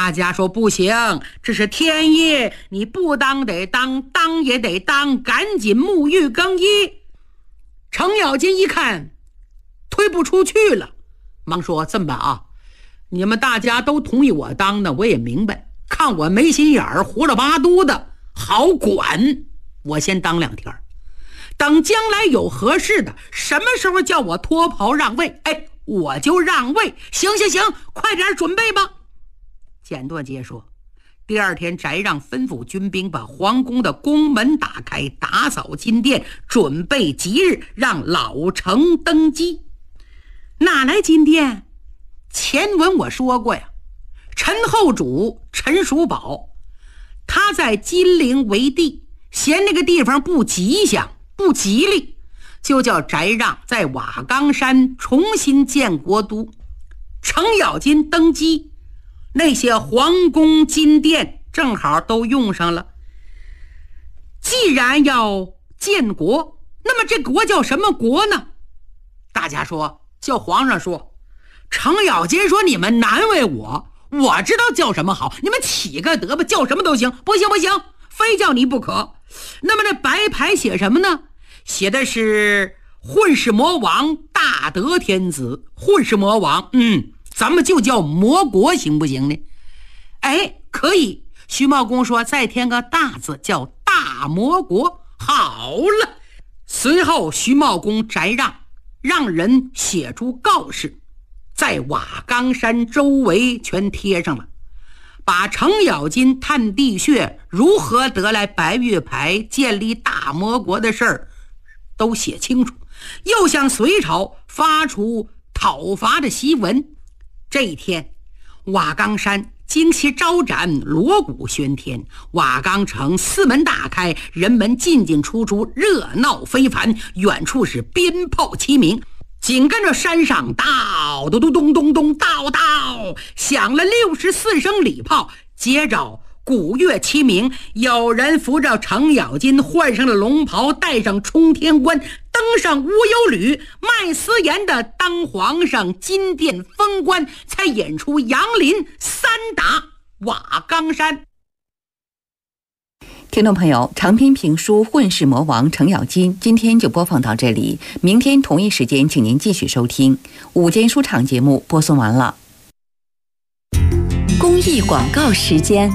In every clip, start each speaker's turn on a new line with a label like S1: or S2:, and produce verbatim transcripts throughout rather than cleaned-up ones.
S1: 大家说不行，这是天意，你不当得当，当也得当，赶紧沐浴更衣。程咬金一看推不出去了，忙说这么办啊，你们大家都同意我当的，我也明白，看我没心眼儿，胡了八嘟的好管，我先当两天，等将来有合适的，什么时候叫我脱袍让位，哎，我就让位。行行行，快点准备吧。简短接说，第二天翟让吩咐军兵把皇宫的宫门打开，打扫金殿，准备吉日让老成登基。哪来金殿？前文我说过呀，陈后主陈叔宝他在金陵为帝，嫌那个地方不吉祥不吉利，就叫翟让在瓦岗山重新建国都。程咬金登基，那些皇宫金殿正好都用上了。既然要建国，那么这国叫什么国呢？大家说，叫皇上说。程咬金说，你们难为我，我知道叫什么好，你们起个德吧，叫什么都行。不行不行，非叫你不可。那么这白牌写什么呢？写的是混世魔王大德天子。混世魔王，嗯，咱们就叫魔国行不行呢？哎，可以。徐茂公说再添个大字，叫大魔国。好了，随后徐茂公翟让让人写出告示，在瓦岗山周围全贴上了，把程咬金探地穴如何得来白玉牌建立大魔国的事儿都写清楚，又向隋朝发出讨伐的檄文。这一天，瓦岗山旌旗招展，锣鼓喧天，瓦岗城四门大开，人们进进出出，热闹非凡。远处是鞭炮齐鸣，紧跟着山上道咚咚咚咚咚道道响了六十四声礼炮，接着鼓乐齐鸣，有人扶着程咬金换上了龙袍，戴上冲天冠，登上无忧履，卖私盐的当皇上，金殿封官，才演出杨林三打瓦岗山。
S2: 听众朋友，长篇评书《混世魔王程咬金》今天就播放到这里，明天同一时间请您继续收听。午间书场节目播送完了。
S3: 公益广告时间。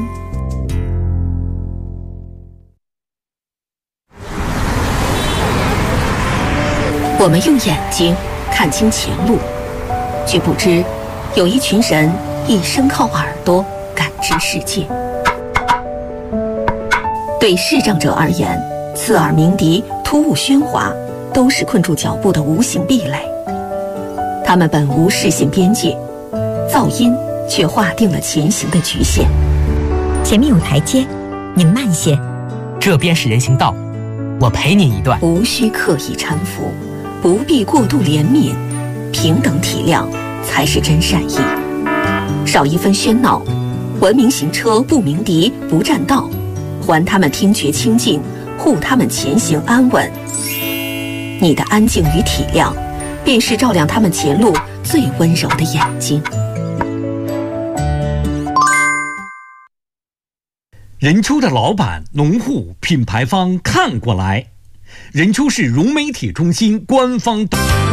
S3: 我们用眼睛看清前路，却不知有一群人一生靠耳朵感知世界。对视障者而言，刺耳鸣笛、突兀喧哗都是困住脚步的无形壁垒。他们本无视线边界，噪音却划定了前行的局限。
S4: 前面有台阶，您慢些。
S5: 这边是人行道，我陪您一段。
S3: 无需刻意搀扶，不必过度怜悯，平等体谅才是真善意。少一分喧闹，文明行车不鸣笛不占道，还他们听觉清净，护他们前行安稳。你的安静与体谅，便是照亮他们前路最温柔的眼睛。
S6: 任丘的老板、农户、品牌方看过来。任丘市融媒体中心官方。